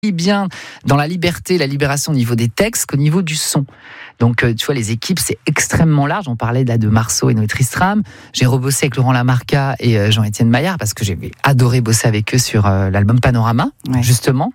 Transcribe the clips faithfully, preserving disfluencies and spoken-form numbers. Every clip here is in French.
bien dans la liberté, la libération au niveau des textes qu'au niveau du son. Donc, tu vois, les équipes, c'est extrêmement large. On parlait là de Marceau et Noé Tristram. J'ai rebossé avec Laurent Lamarca et Jean-Étienne Maillard parce que j'ai adoré bosser avec eux sur euh, l'album Panorama, ouais. justement.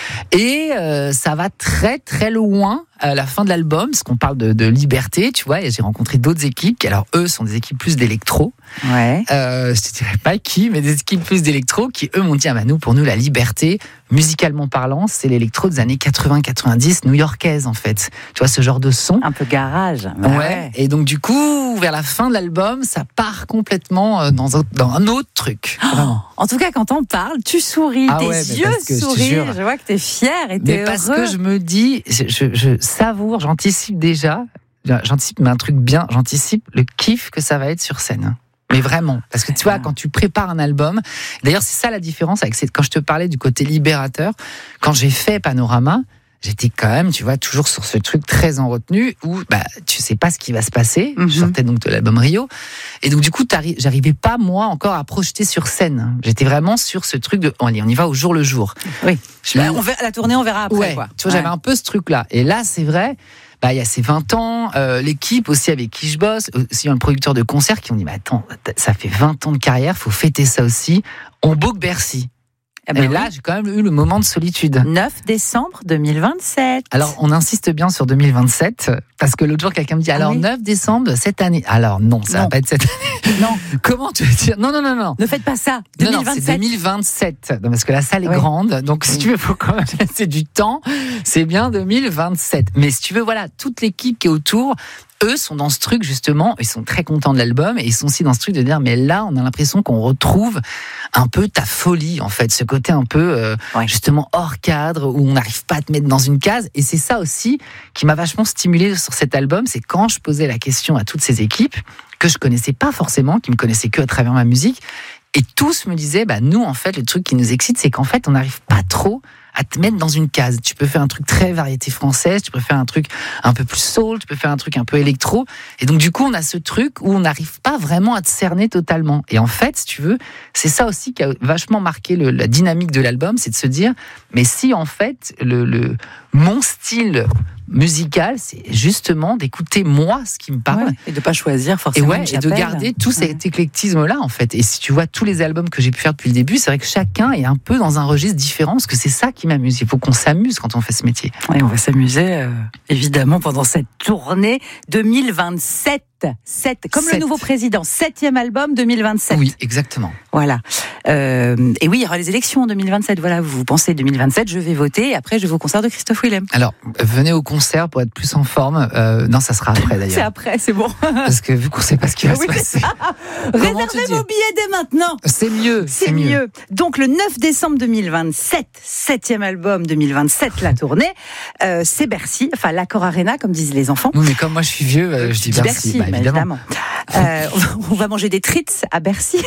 Et euh, ça va très, très loin à la fin de l'album, parce qu'on parle de, de liberté, tu vois. Et j'ai rencontré d'autres équipes qui, alors, eux, sont des équipes plus d'électro. Ouais. Euh, je te dirais pas qui, mais des équipes plus d'électro qui, eux, m'ont dit, ah bah nous, pour nous, la liberté, musicalement parlant, c'est l'électro des années quatre-vingts quatre-vingt-dix, new-yorkaise, en fait. Tu vois, ce genre de son. Un peu garage. Ouais. ouais. Et donc, du coup, vers la fin de l'album, ça part complètement dans un, dans un autre truc. Vraiment. Oh, en tout cas, quand on parle, tu souris, ah tes ouais, yeux sourient. Je, je vois que t'es fier et t'es mais heureux. Parce que je me dis, je, je, je savoure, j'anticipe déjà, j'anticipe, mais un truc bien, j'anticipe le kiff que ça va être sur scène. Mais vraiment, parce que tu vois, quand tu prépares un album, d'ailleurs c'est ça la différence avec cette, quand je te parlais du côté libérateur, quand j'ai fait Panorama, j'étais quand même, tu vois, toujours sur ce truc très en retenue où bah, tu sais pas ce qui va se passer. Mm-hmm. Je sortais donc de l'album Rio. Et donc, du coup, j'arrivais pas, moi, encore à projeter sur scène. J'étais vraiment sur ce truc de, on y va au jour le jour. Oui. Bah, on verra, la tournée, on verra après, ouais, quoi. Tu vois, ouais. j'avais un peu ce truc-là. Et là, c'est vrai, bah, il y a ces vingt ans, euh, l'équipe aussi avec qui je bosse, aussi un producteur de concert qui ont dit, mais attends, ça fait vingt ans de carrière, faut fêter ça aussi. On book Bercy. Eh ben et là, oui. j'ai quand même eu le moment de solitude. neuf décembre deux mille vingt-sept. Alors, on insiste bien sur deux mille vingt-sept, parce que l'autre jour, quelqu'un me dit, alors, ah oui. neuf décembre, cette année. Alors, non, ça non. va pas être cette année. Non. Comment tu veux dire? Non, non, non, non. Ne faites pas ça. deux mille vingt-sept. Non, non, c'est deux mille vingt-sept. Non, parce que la salle est oui. grande. Donc, si oui. tu veux, faut quand même laisser du temps. C'est bien deux mille vingt-sept. Mais si tu veux, voilà, toute l'équipe qui est autour, eux sont dans ce truc justement, ils sont très contents de l'album et ils sont aussi dans ce truc de dire mais là on a l'impression qu'on retrouve un peu ta folie en fait, ce côté un peu euh, ouais. justement hors cadre où on n'arrive pas à te mettre dans une case et c'est ça aussi qui m'a vachement stimulé sur cet album, c'est quand je posais la question à toutes ces équipes que je connaissais pas forcément, qui me connaissaient que à travers ma musique et tous me disaient bah nous en fait le truc qui nous excite c'est qu'en fait on n'arrive pas trop à te mettre dans une case. Tu peux faire un truc très variété française, tu peux faire un truc un peu plus soul, tu peux faire un truc un peu électro. Et donc, du coup, on a ce truc où on n'arrive pas vraiment à te cerner totalement. Et en fait, si tu veux, c'est ça aussi qui a vachement marqué le, la dynamique de l'album, c'est de se dire, mais si en fait, le, le, mon style musical, c'est justement d'écouter moi ce qui me parle. Ouais, et de pas choisir forcément. Et, ouais, et de garder tout cet ouais. éclectisme-là, en fait. Et si tu vois tous les albums que j'ai pu faire depuis le début, c'est vrai que chacun est un peu dans un registre différent, parce que c'est ça qui m'amuse. Il faut qu'on s'amuse quand on fait ce métier. Et on va s'amuser, euh, évidemment, pendant cette tournée deux mille vingt-sept. sept, comme sept. Le nouveau président, septième album deux mille vingt-sept. Oui, exactement. Voilà. Euh, et oui, il y aura les élections en deux mille vingt-sept. Voilà, vous pensez deux mille vingt-sept, je vais voter. Et après, je vais au concert de Christophe Willem. Alors, venez au concert pour être plus en forme. Euh, non, ça sera après d'ailleurs. C'est après, c'est bon. Parce que vu qu'on ne sait pas ce qui va oui, se passer. Réservez vos billets dès maintenant. C'est mieux. C'est, c'est mieux. mieux. Donc, le neuf décembre deux mille vingt-sept, septième album deux mille vingt-sept, la tournée, euh, c'est Bercy, enfin l'Accor Arena, comme disent les enfants. Oui, mais comme moi je suis vieux, euh, je dis Bercy. Bercy bah, évidemment. évidemment. Euh, on va manger des treats à Bercy.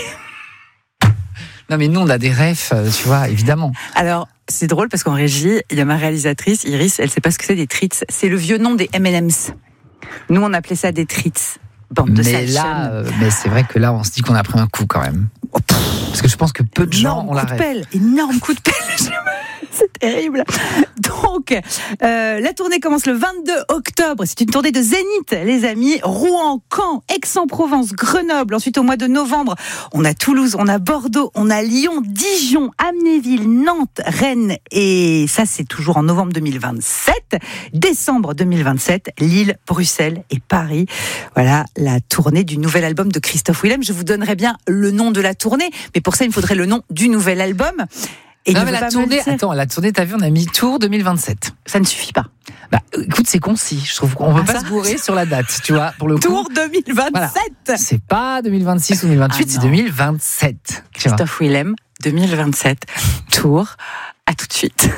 Non, mais nous, on a des refs, tu vois, évidemment. Alors, c'est drôle parce qu'en régie, il y a ma réalisatrice, Iris, elle sait pas ce que c'est des treats. C'est le vieux nom des M and M's. Nous, on appelait ça des treats. Bande de mais là, euh, mais c'est vrai que là, on se dit qu'on a pris un coup quand même. Parce que je pense que peu de gens ont la rêve. Énorme coup de pelle, énorme coup de pelle. C'est terrible. Donc, euh, la tournée commence le vingt-deux octobre. C'est une tournée de Zénith, les amis. Rouen, Caen, Aix-en-Provence, Grenoble. Ensuite, au mois de novembre, on a Toulouse, on a Bordeaux, on a Lyon, Dijon, Amnéville, Nantes, Rennes. Et ça, c'est toujours en novembre deux mille vingt-sept. Décembre deux mille vingt-sept, Lille, Bruxelles et Paris. Voilà la tournée du nouvel album de Christophe Willem. Je vous donnerai bien le nom de la tournée, mais pour ça, il me faudrait le nom du nouvel album. Et non, mais la tournée, attends, la tournée, t'as vu, on a mis Tour deux mille vingt-sept. Ça ne suffit pas. Bah, écoute, c'est concis. Je trouve qu'on ne peut ah, pas ça... se gourer sur la date, tu vois, pour le coup. Tour deux mille vingt-sept. Voilà. C'est pas deux mille vingt-six ou deux mille vingt-huit, ah, c'est deux mille vingt-sept. Christophe Willem, deux mille vingt-sept. Tour. À tout de suite.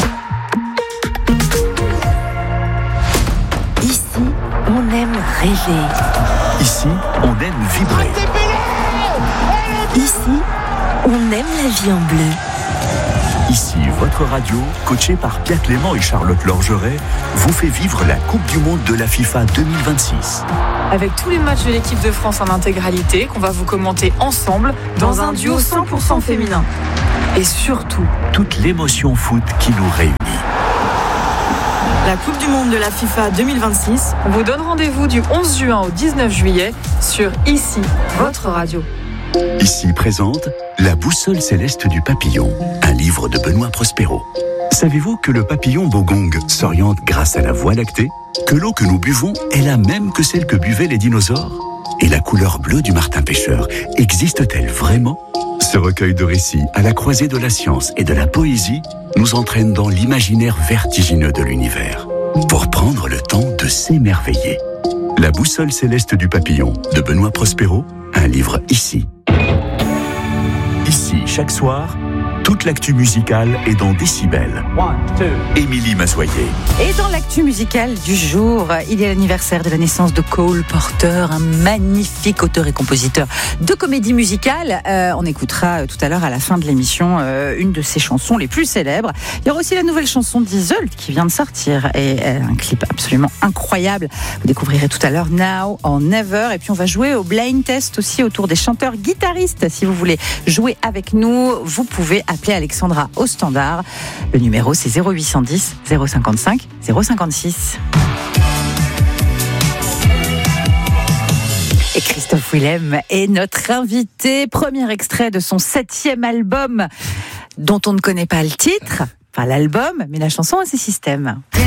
Ici, on aime rêver. Ici, on aime vibrer. Ici, on aime la vie en bleu. Ici, votre radio, coachée par Pierre Clément et Charlotte Lorgeret, vous fait vivre la Coupe du Monde de la FIFA deux mille vingt-six. Avec tous les matchs de l'équipe de France en intégralité, qu'on va vous commenter ensemble dans, dans un duo cent pour cent féminin. Et surtout, toute l'émotion foot qui nous réunit. La Coupe du Monde de la FIFA deux mille vingt-six vous donne rendez-vous du onze juin au dix-neuf juillet sur Ici, votre radio. Ici présente La boussole céleste du papillon, un livre de Benoît Prospero. Savez-vous que le papillon bogong s'oriente grâce à la Voie lactée? Que l'eau que nous buvons est la même que celle que buvaient les dinosaures? Et la couleur bleue du martin pêcheur existe-t-elle vraiment? Ce recueil de récits à la croisée de la science et de la poésie nous entraîne dans l'imaginaire vertigineux de l'univers pour prendre le temps de s'émerveiller. La boussole céleste du papillon de Benoît Prospero, un livre Ici. Ici, chaque soir, toute l'actu musicale est dans Décibel. Émilie Mazoyer. Et dans l'actu musicale du jour, il est l'anniversaire de la naissance de Cole Porter, un magnifique auteur et compositeur de comédie musicale. Euh, on écoutera tout à l'heure à la fin de l'émission euh, une de ses chansons les plus célèbres. Il y aura aussi la nouvelle chanson d'Isolde qui vient de sortir et euh, un clip absolument incroyable. Vous découvrirez tout à l'heure Now or Never. Et puis on va jouer au blind test aussi autour des chanteurs guitaristes. Si vous voulez jouer avec nous, vous pouvez appeler Alexandra au standard. Le numéro c'est zéro huit cent dix zéro cinquante-cinq zéro cinquante-six. Et Christophe Willem est notre invité. Premier extrait de son septième album dont on ne connaît pas le titre, enfin l'album, mais la chanson a ses systèmes.